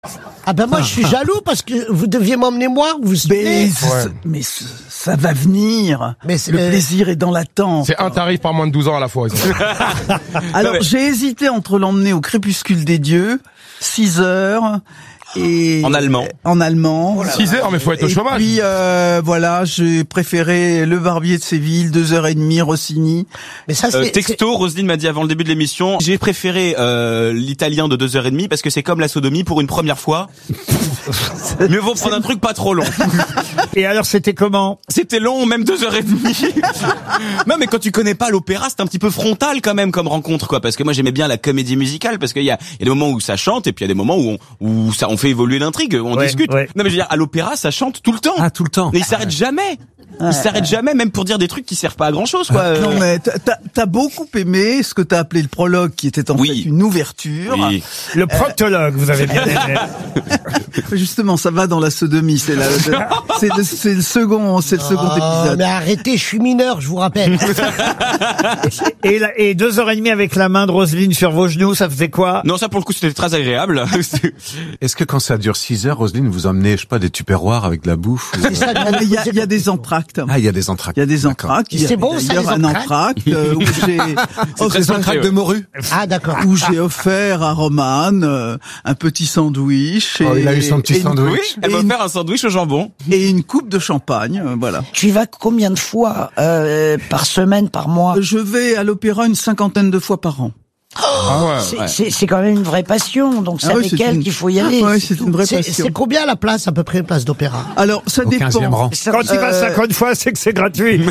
Ah ben moi je suis jaloux parce que vous deviez m'emmener moi, vous Mais ça va venir. Mais le plaisir est dans l'attente. C'est un tarif par moins de 12 ans à la fois. Alors j'ai hésité entre l'emmener au crépuscule des dieux, 6 heures, et en allemand. En allemand. 6 heures, mais faut être au chômage. Puis voilà, j'ai préféré Le Barbier de Séville, 2h30, Rossini. Mais ça c'est texto, Roselyne m'a dit avant le début de l'émission, j'ai préféré l'italien de 2h30 parce que c'est comme la sodomie pour une première fois. Mieux vaut prendre un truc pas trop long. Et alors c'était comment? C'était long, même 2h30. Non mais quand tu connais pas l'opéra, c'est un petit peu frontal quand même comme rencontre quoi. Parce que moi j'aimais bien la comédie musicale parce qu'il y a des moments où ça chante et puis il y a des moments où on fait évoluer l'intrigue, on discute. Ouais. Non mais je veux dire, à l'opéra ça chante tout le temps. Ah tout le temps. Mais il s'arrête jamais. Il s'arrête jamais, même pour dire des trucs qui servent pas à grand chose, quoi. Non, mais t'as beaucoup aimé ce que t'as appelé le prologue, qui était en fait une ouverture. Oui. Le proctologue, vous avez bien aimé. Justement, ça va dans la sodomie. C'est le second épisode. Mais arrêtez, je suis mineur, je vous rappelle. Et 2h30 avec la main de Roselyne sur vos genoux, ça faisait quoi? Non, ça pour le coup c'était très agréable. Est-ce que quand ça dure 6 heures, Roselyne, vous emmenez, je sais pas, des tupperwares avec de la bouffe? Il y a des entractes. Ah, il y a des entractes. Il y a des entractes. C'est bon, ça, les un entracte où j'ai... des entractes de morue. Ah, d'accord. Où j'ai offert à Romane un petit sandwich. Il a eu son petit sandwich. Oui, elle m'a offert un sandwich au jambon. Et une coupe de champagne, voilà. Tu y vas combien de fois par semaine, par mois? Je vais à l'opéra une 50aine de fois par an. C'est quand même une vraie passion, donc c'est avec elle qu'il faut y aller. Ouais, c'est une vraie passion. C'est combien la place, à peu près, place d'opéra? Alors, ça dépend. 15e rang. Quand il va 50 fois, c'est que c'est gratuit.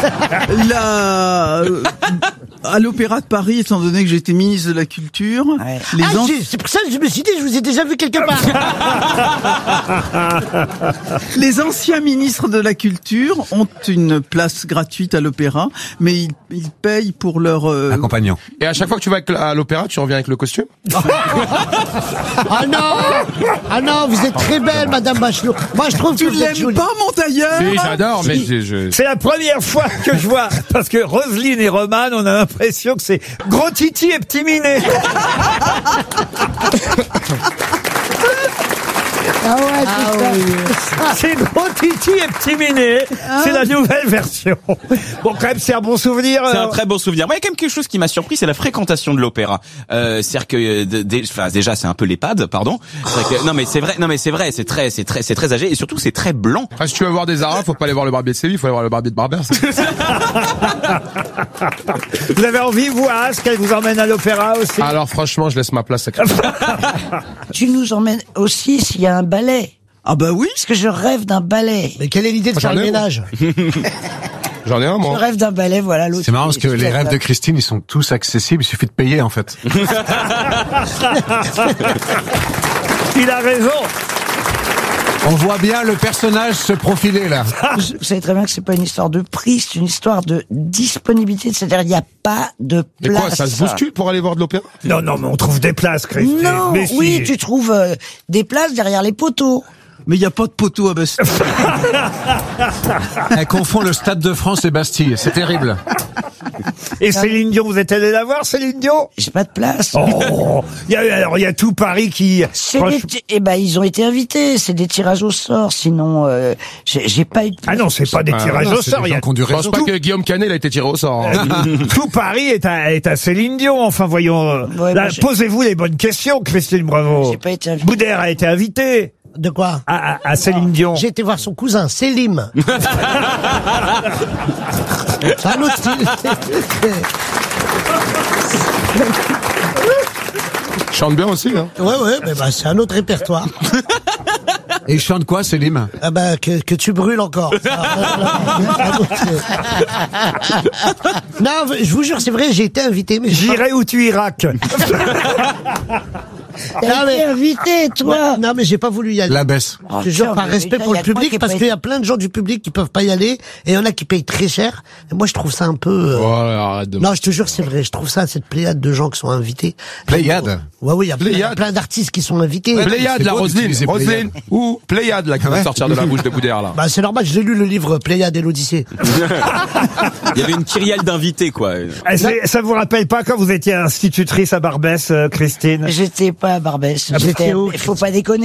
À l'Opéra de Paris, étant donné que j'étais ministre de la Culture, c'est pour ça que je me suis dit, je vous ai déjà vu quelque part. Les anciens ministres de la Culture ont une place gratuite à l'Opéra, mais ils payent pour leur accompagnant. Et à chaque fois que tu vas à l'opéra, tu reviens avec le costume? Ah non, vous êtes très belle, Madame Bachelot. Moi, je trouve que vous êtes jolie. Pas mon tailleur? Oui, j'adore, mais C'est la première fois que je vois, parce que Roselyne et Romane, on a l'impression que c'est gros titi et petit minet. Ah ouais, c'est gros titi et petit minet. C'est la nouvelle version. Bon, quand même, c'est un bon souvenir. C'est un très bon souvenir. Moi, il y a quand même quelque chose qui m'a surpris, c'est la fréquentation de l'opéra. C'est-à-dire que déjà, c'est un peu l'EHPAD, pardon. Non, mais c'est vrai, c'est très âgé et surtout c'est très blanc. Si tu veux voir des Arabes, faut pas aller voir le Barbier de Séville, faut aller voir le Barbier de Barbès. Vous avez envie, vous, à As, qu'elle vous emmène à l'opéra aussi? Alors franchement, je laisse ma place à Tu nous emmènes aussi s'il y a un ballet. Ah bah oui. Parce que je rêve d'un ballet. Mais quelle est l'idée de faire le ménage? J'en ai un, moi. Je rêve d'un ballet, voilà. C'est marrant parce que les rêves de Christine, ils sont tous accessibles, il suffit de payer, en fait. Il a raison. On voit bien le personnage se profiler, là. Vous savez très bien que c'est pas une histoire de prix, c'est une histoire de disponibilité. C'est-à-dire, il n'y a pas de place. Mais quoi, ça se bouscule pour aller voir de l'opéra? Non, mais on trouve des places, Christine. Non, mais oui, si. tu trouves des places derrière les poteaux. Mais il n'y a pas de poteau à Bastille. Elle confond le Stade de France et Bastille, c'est terrible. Et Céline Dion, vous êtes allé la voir, Céline Dion? J'ai pas de place. Oh, il y a tout Paris qui... ils ont été invités, c'est des tirages au sort, sinon j'ai pas eu de place. Ah non, c'est pas des tirages au sort. Je pense pas que Guillaume Canet, il a été tiré au sort. Tout Paris est à Céline Dion, enfin voyons. Posez-vous les bonnes questions, Christine Bravo. J'ai pas été invité. Boudère a été invité. De quoi? À Céline Dion. J'ai été voir son cousin, Selim. C'est un autre style. Chante bien aussi, hein. Ouais, mais c'est un autre répertoire. Et il chante quoi, Selim? Ah bah, que tu brûles encore. Non, je vous jure, c'est vrai, j'ai été invité, mais J'irai où tu iras. T'as été invité, toi. Non, mais j'ai pas voulu y aller. La baisse. Je te jure, par respect pour le public, parce qu'il y a plein de gens du public qui peuvent pas y aller, et il y en a qui payent très cher. Et moi, je trouve ça un peu... Arrête de... Non, je te jure, c'est vrai. Je trouve ça, cette pléiade de gens qui sont invités. Pléiade? Ouais, il y a plein d'artistes qui sont invités. Pléiade, la Roselyne. Roselyne. Ou Pléiade, là, qui va sortir de la bouche de Boudère, là. Bah, c'est normal, j'ai lu le livre Pléiade et l'Odyssée. Il y avait une kyrielle d'invités, quoi. Ça vous rappelle pas quand vous étiez institutrice à Barbès, Christine? J'étais pas pas à Barbès. Ah, c'était où Faut pas déconner.